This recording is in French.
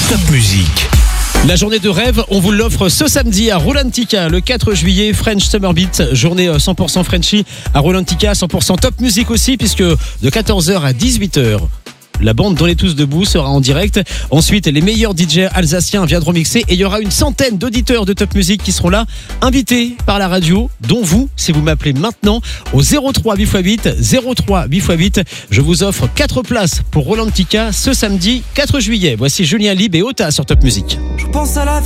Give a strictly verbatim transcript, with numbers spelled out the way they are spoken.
Top Musique. La journée de rêve, on vous l'offre ce samedi à Rolantica, le quatre juillet, French Summer Beat, journée cent pour cent Frenchy à Rolantica, cent pour cent Top Musique aussi, puisque de quatorze heures à dix-huit heures, la bande Dans les tous debout sera en direct. Ensuite, les meilleurs D J alsaciens viendront mixer et il y aura une centaine d'auditeurs de Top Musique qui seront là, invités par la radio, dont vous, si vous m'appelez maintenant au zéro trois huit fois huit, zéro trois huit fois huit. Je vous offre quatre places pour Rolantica ce samedi quatre juillet. Voici Julien Lib et Ota sur Top Musique. Je pense à la vie.